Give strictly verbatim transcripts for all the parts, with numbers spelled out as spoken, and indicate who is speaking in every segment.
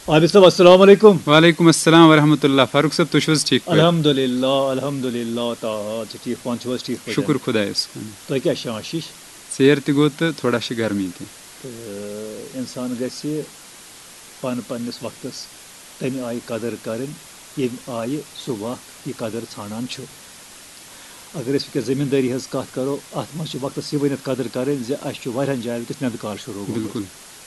Speaker 1: आबिद साहब अस्सलाम वालेकुम।
Speaker 2: वालेकुम अस्सलाम वरहमतुल्लाह। फारूक साहब तुश ठीक पे?
Speaker 1: अल्हम्दुलिल्लाह अल्हम्दुलिल्लाह ताहा ठीक पान छुस ठीक पे?
Speaker 2: शुक्र खुदायस कुन।
Speaker 1: तो क्या शाशिश
Speaker 2: सेर त गो तो थोड़ा सी गर्मी थी।
Speaker 1: इंसान गस पान पन्नस वक्तस तमे आय कदर करें ये आय सह वक्त यह कदर ानान। अगर अस वह जमींदारी हज कत करो अत मज वक्तस यह वनित कदर करें जायन जायन वस नंदकार शुरू
Speaker 2: बिल्कुल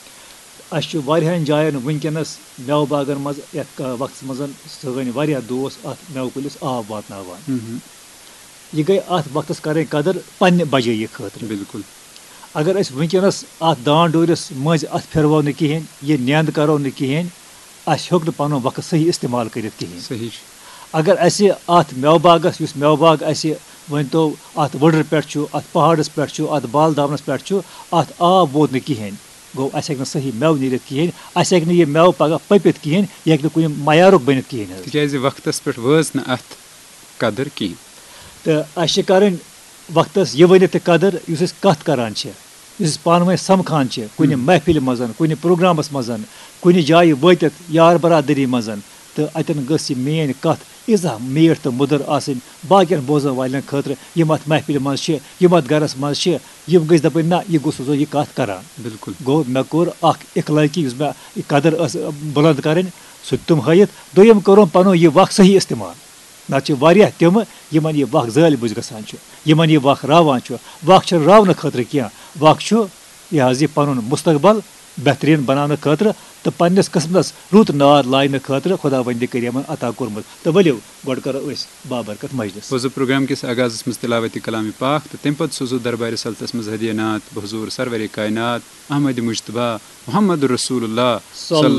Speaker 1: अहन जायन वनकस मेव बागन मज वक्त मज सन दोस अत मेव कुलिस आब वातनावान। यह गई अत वक्तस करें कदर पन्ने बजाई खतर।
Speaker 2: बिल्कुल
Speaker 1: अगर अस वनकस अत दान डूरिस मज अत फिरवो न कहें यह नेंद करो न कहें अस हेक न पन वक्त सही इस्तेमाल कर कहें।
Speaker 2: सही
Speaker 1: अगर अस अत मेव बागस युस मेव बाग अस वन तो अत वुडर पे अत पहाड़स पे अत बाल दावनस पे अत आब वोत न कहें गो अस हेक सही मेव नीर कहें। अस हेक यह मेव पगह पपित कहें यह हेक कुन मयारुक बनित कहें।
Speaker 2: तिज वक्तस पे वज न अत कदर कहें।
Speaker 1: तो अस करें वक्तस यह वनित कदर युस कत करान युस पान वन समखान कुन महफिल मजन कुन प्रोग्रामस मजन कुन जाय वतित यार बरादरी मजन तो अतन गस मेन कत इजा मीठ तो मुदर आसन बाकियन बोजन वालन खतर यम अत महफिल मज यम अत गरस मज यम गस दपन ना यह गोस यह कत करान।
Speaker 2: बिल्कुल
Speaker 1: गो मे कोर अख इखलाकी युस मे कदर बुलंद करें सह तुम हयत दोयम करो पनो यह वक्त सही इस्तेमाल ना तम यमन यह वक्त जाल बुझ गसान यमन यह वक्त रावान वक्त रावन खतर क्या वक्त यह हज पन मुस्तकबल बेहतरीन बनाने खतर तो पन्नस किस्मस रुत नार लाने खतर खुदा वंद करीम अता कोर्मुत। तो वलियो गोड करो बाबरकत मजलिस।
Speaker 2: वजू प्रोग्राम किस आगाज मज तिलावत कलाम पाक तो तम पत सोजो दरबार सल्तस मज हदिया नात बहजूर सरवर कायनात अहमद मुजतबा मोहम्मद रसूलुल्लाह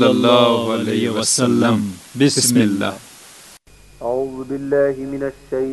Speaker 2: सल्लल्लाहु अलैहि वसल्लम। बिस्मिल्लाह।
Speaker 3: औज़ु बिल्लाहि मिनश